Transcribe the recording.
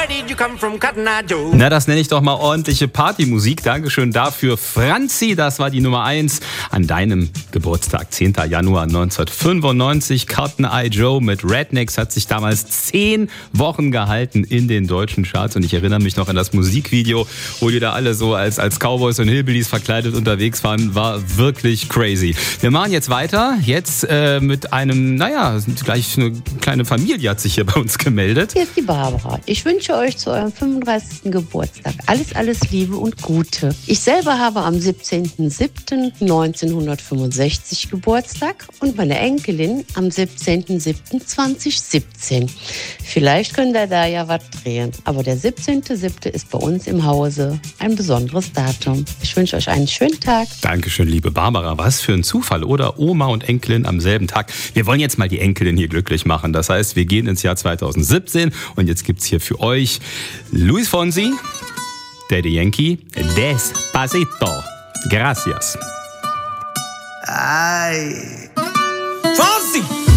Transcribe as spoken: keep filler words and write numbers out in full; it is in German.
Where did you come from, Cotton Eye Joe? Na, das nenne ich doch mal ordentliche Partymusik. Dankeschön dafür, Franzi. Das war die Nummer eins an deinem Geburtstag, zehnten Januar neunzehnhundertfünfundneunzig. Cotton Eye Joe mit Rednecks hat sich damals zehn Wochen gehalten in den deutschen Charts. Und ich erinnere mich noch an das Musikvideo, wo die da alle so als, als Cowboys und Hillbillies verkleidet unterwegs waren. War wirklich crazy. Wir machen jetzt weiter. Jetzt äh, mit einem, naja, gleich eine kleine Familie hat sich hier bei uns gemeldet. Hier ist die Barbara. Ich wünsche euch zu eurem fünfunddreißigsten Geburtstag alles, alles Liebe und Gute. Ich selber habe am siebzehnten siebten neunzehnhundertfünfundsechzig Geburtstag und meine Enkelin am siebzehnten siebten zweitausendsiebzehn. Vielleicht könnt ihr da ja was drehen, aber der siebzehnte siebte ist bei uns im Hause ein besonderes Datum. Ich wünsche euch einen schönen Tag. Dankeschön, liebe Barbara. Was für ein Zufall, oder? Oma und Enkelin am selben Tag. Wir wollen jetzt mal die Enkelin hier glücklich machen. Das heißt, wir gehen ins Jahr zweitausendsiebzehn und jetzt gibt's hier für euch Luis Fonsi, Daddy Yankee, Despacito. Gracias. Ay. Fonsi!